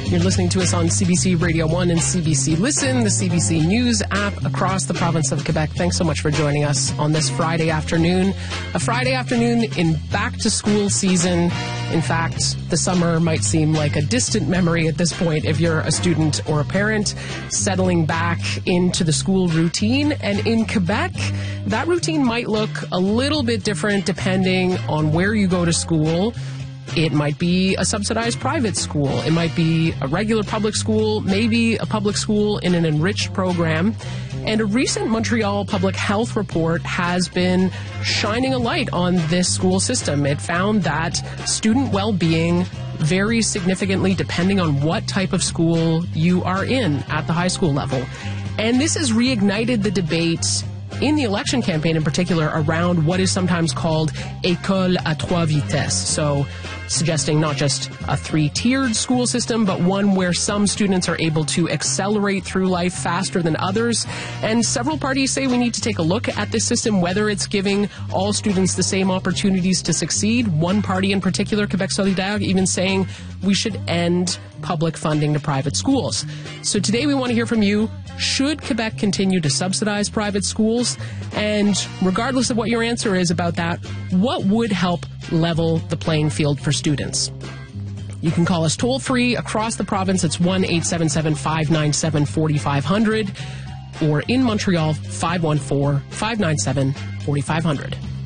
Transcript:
You're listening to us on CBC Radio 1 and CBC Listen, the CBC News app across the province of Quebec. Thanks so much for joining us on this Friday afternoon. A Friday afternoon in back-to-school season. In fact, the summer might seem like a distant memory at this point if you're a student or a parent settling back into the school routine. And in Quebec, that routine might look a little bit different depending on where you go to school. It might be a subsidized private school. It might be a regular public school, maybe a public school in an enriched program. And a recent Montreal Public Health report has been shining a light on this school system. It found that student well-being varies significantly depending on what type of school you are in at the high school level. And this has reignited the debate in the election campaign in particular around what is sometimes called école à trois vitesses. So suggesting not just a three-tiered school system, but one where some students are able to accelerate through life faster than others. And several parties say we need to take a look at this system, whether it's giving all students the same opportunities to succeed. One party in particular, Québec Solidaire, even saying we should end public funding to private schools. So today we want to hear from you. Should Quebec continue to subsidize private schools? And regardless of what your answer is about that, what would help level the playing field for students? You can call us toll-free across the province. It's 1-877-597-4500 or in Montreal, 514-597-4500.